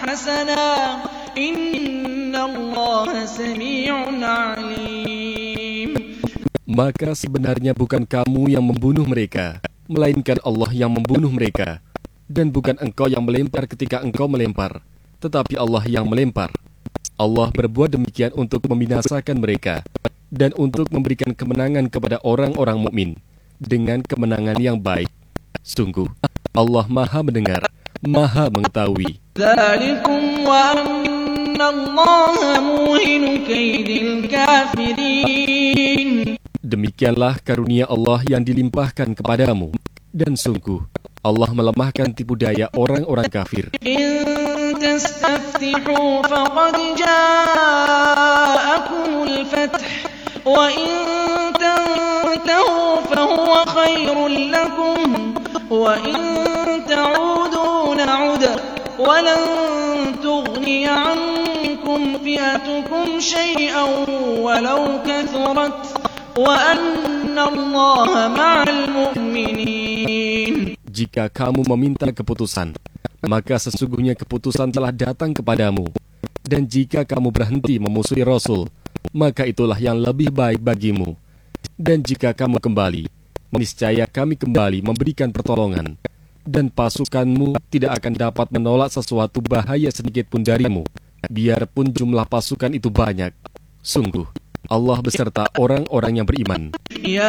حسنا إن الله سميع عليم. Maka sebenarnya bukan kamu yang membunuh mereka, melainkan Allah yang membunuh mereka. Dan bukan engkau yang melempar ketika engkau melempar, tetapi Allah yang melempar. Allah berbuat demikian untuk membinasakan mereka dan untuk memberikan kemenangan kepada orang-orang mukmin dengan kemenangan yang baik. Sungguh, Allah Maha mendengar, Maha mengetahui. Dzalikum wa anna Allaha muhinu kaidil kafirin. Demikianlah karunia Allah yang dilimpahkan kepadamu, dan sungguh Allah melemahkan tipu daya orang-orang kafir. In tastaftihu faqad ja'akumul fath wa in tantahu fahuwa khairul lakum wa in ta'udu na'ud wa lan tughni 'ankum fi'atukum shay'an walau kathurat wa anna Allaha ma'al mu'minin. Jika kamu meminta keputusan, maka sesungguhnya keputusan telah datang kepadamu. Dan jika kamu berhenti memusuhi Rasul, maka itulah yang lebih baik bagimu. Dan jika kamu kembali, niscaya kami kembali memberikan pertolongan. Dan pasukanmu tidak akan dapat menolak sesuatu bahaya sedikit pun darimu, biarpun jumlah pasukan itu banyak. Sungguh, Allah beserta orang-orang yang beriman. Ya